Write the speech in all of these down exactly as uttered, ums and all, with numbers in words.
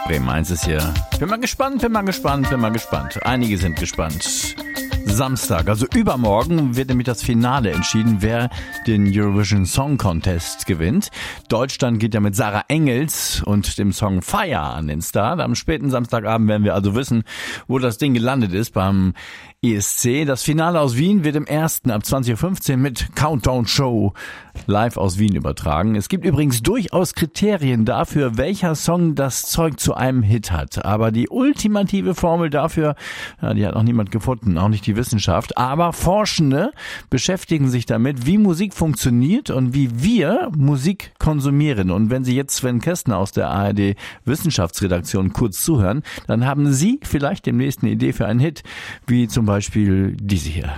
Bremen eins ist hier. Bin mal gespannt, bin mal gespannt, bin mal gespannt. Einige sind gespannt. Samstag, also übermorgen, wird nämlich das Finale entschieden, wer den Eurovision Song Contest gewinnt. Deutschland geht ja mit Sarah Engels und dem Song Fire an den Start. Am späten Samstagabend werden wir also wissen, wo das Ding gelandet ist beim E S C. Das Finale aus Wien wird im ersten ab zwanzig Uhr fünfzehn mit Countdown Show live aus Wien übertragen. Es gibt übrigens durchaus Kriterien dafür, welcher Song das Zeug zu einem Hit hat. Aber die ultimative Formel dafür, ja, die hat noch niemand gefunden, auch nicht die Wissenschaft. Aber Forschende beschäftigen sich damit, wie Musik funktioniert und wie wir Musik konsumieren. Und wenn Sie jetzt Sven Kästner aus der A R D Wissenschaftsredaktion kurz zuhören, dann haben Sie vielleicht demnächst eine Idee für einen Hit, wie zum Beispiel diese hier.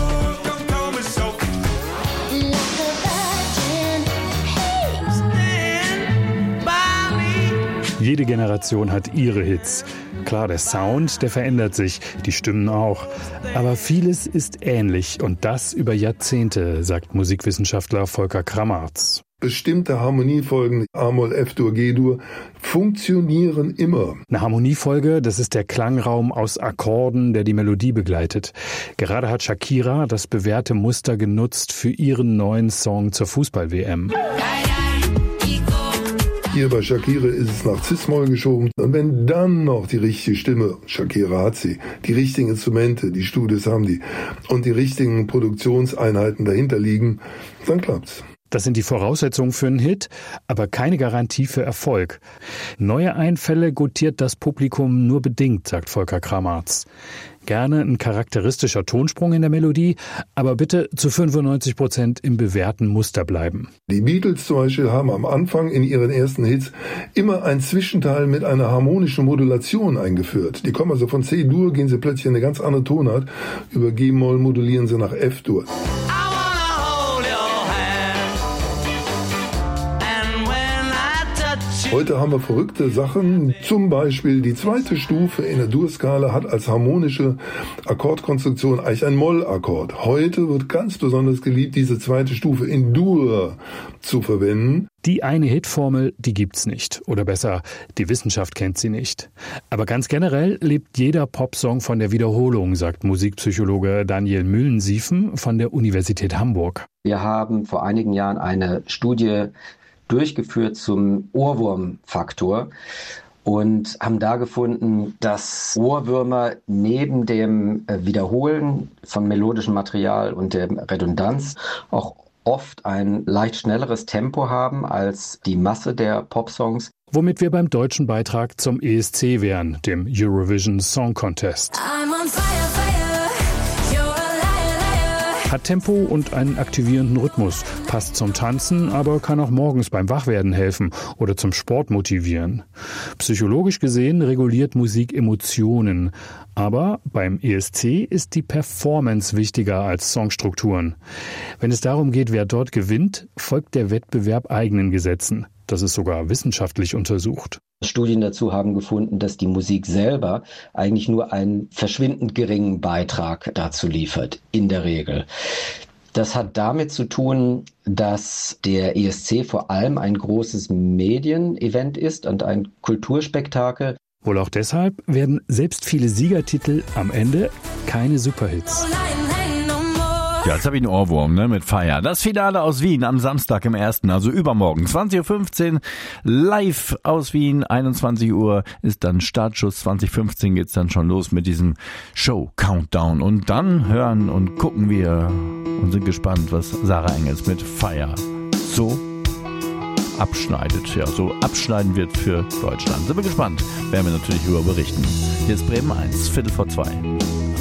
Jede Generation hat ihre Hits. Klar, der Sound, der verändert sich, die Stimmen auch. Aber vieles ist ähnlich und das über Jahrzehnte, sagt Musikwissenschaftler Volker Krammarz. Bestimmte Harmoniefolgen, A-Moll, F-Dur, G-Dur, funktionieren immer. Eine Harmoniefolge, das ist der Klangraum aus Akkorden, der die Melodie begleitet. Gerade hat Shakira das bewährte Muster genutzt für ihren neuen Song zur Fußball-W M. Hier bei Shakira ist es nach Cis-Moll geschoben. Und wenn dann noch die richtige Stimme, Shakira hat sie, die richtigen Instrumente, die Studios haben die, und die richtigen Produktionseinheiten dahinter liegen, dann klappt's. Das sind die Voraussetzungen für einen Hit, aber keine Garantie für Erfolg. Neue Einfälle gutiert das Publikum nur bedingt, sagt Volker Krammarz. Gerne ein charakteristischer Tonsprung in der Melodie, aber bitte zu fünfundneunzig Prozent im bewährten Muster bleiben. Die Beatles zum Beispiel haben am Anfang in ihren ersten Hits immer ein Zwischenteil mit einer harmonischen Modulation eingeführt. Die kommen also von C-Dur, gehen sie plötzlich in eine ganz andere Tonart. Über G-Moll modulieren sie nach F-Dur. Heute haben wir verrückte Sachen, zum Beispiel die zweite Stufe in der Dur-Skala hat als harmonische Akkordkonstruktion eigentlich ein Moll-Akkord. Heute wird ganz besonders geliebt, diese zweite Stufe in Dur zu verwenden. Die eine Hitformel, die gibt's nicht. Oder besser, die Wissenschaft kennt sie nicht. Aber ganz generell lebt jeder Popsong von der Wiederholung, sagt Musikpsychologe Daniel Müllensiefen von der Universität Hamburg. Wir haben vor einigen Jahren eine Studie durchgeführt zum Ohrwurmfaktor und haben da gefunden, dass Ohrwürmer neben dem Wiederholen von melodischem Material und der Redundanz auch oft ein leicht schnelleres Tempo haben als die Masse der Popsongs. Womit wir beim deutschen Beitrag zum E S C wären, dem Eurovision Song Contest. I'm on fire, fire. Hat Tempo und einen aktivierenden Rhythmus, passt zum Tanzen, aber kann auch morgens beim Wachwerden helfen oder zum Sport motivieren. Psychologisch gesehen reguliert Musik Emotionen, aber beim E S C ist die Performance wichtiger als Songstrukturen. Wenn es darum geht, wer dort gewinnt, folgt der Wettbewerb eigenen Gesetzen. Das ist sogar wissenschaftlich untersucht. Studien dazu haben gefunden, dass die Musik selber eigentlich nur einen verschwindend geringen Beitrag dazu liefert, in der Regel. Das hat damit zu tun, dass der E S C vor allem ein großes Medienevent ist und ein Kulturspektakel. Wohl auch deshalb werden selbst viele Siegertitel am Ende keine Superhits. Ja, jetzt habe ich einen Ohrwurm, ne, mit Fire. Das Finale aus Wien am Samstag im ersten, also übermorgen, zwanzig Uhr fünfzehn, live aus Wien, einundzwanzig Uhr ist dann Startschuss, zwanzig fünfzehn geht's dann schon los mit diesem Show-Countdown. Und dann hören und gucken wir und sind gespannt, was Sarah Engels mit Fire so abschneidet, ja, so abschneiden wird für Deutschland. Sind wir gespannt, werden wir natürlich über berichten. Hier ist Bremen eins, Viertel vor zwei.